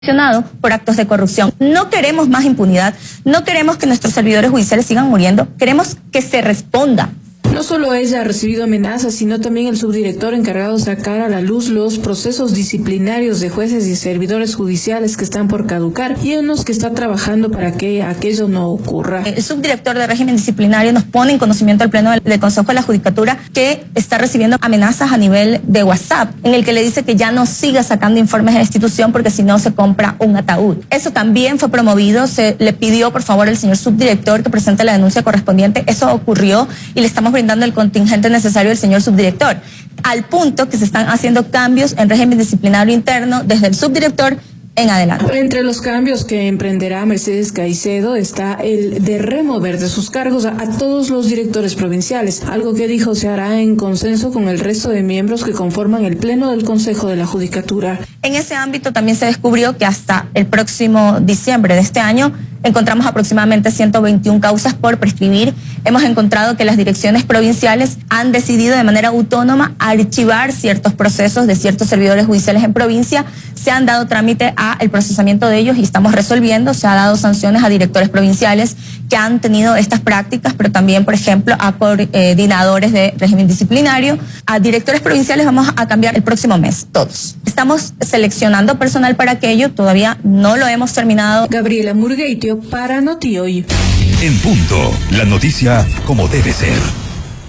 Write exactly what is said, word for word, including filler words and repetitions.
por actos de corrupción. No queremos más impunidad, no queremos que nuestros servidores judiciales sigan muriendo, queremos que se responda. No solo ella ha recibido amenazas, sino también el subdirector encargado de sacar a la luz los procesos disciplinarios de jueces y servidores judiciales que están por caducar y en los que está trabajando para que aquello no ocurra. El subdirector de régimen disciplinario nos pone en conocimiento al Pleno del Consejo de la Judicatura que está recibiendo amenazas a nivel de WhatsApp, en el que le dice que ya no siga sacando informes de la institución porque si no se compra un ataúd. Eso también fue promovido, se le pidió por favor al señor subdirector que presente la denuncia correspondiente, eso ocurrió y le estamos brindando el contingente necesario al señor subdirector, al punto que se están haciendo cambios en régimen disciplinario interno desde el subdirector en adelante. Entre los cambios que emprenderá Mercedes Caicedo está el de remover de sus cargos a, a todos los directores provinciales, algo que dijo se hará en consenso con el resto de miembros que conforman el Pleno del Consejo de la Judicatura. En ese ámbito también se descubrió que hasta el próximo diciembre de este año encontramos aproximadamente ciento veintiuna causas por prescribir. Hemos encontrado que las direcciones provinciales han decidido de manera autónoma archivar ciertos procesos de ciertos servidores judiciales en provincia. Se han dado trámite a el procesamiento de ellos y estamos resolviendo. Se ha dado sanciones a directores provinciales que han tenido estas prácticas, pero también, por ejemplo, a coordinadores de régimen disciplinario. A directores provinciales vamos a cambiar el próximo mes, todos. Estamos seleccionando personal para aquello, todavía no lo hemos terminado. Gabriela Murgueitio para Noti Hoy. En punto, la noticia como debe ser.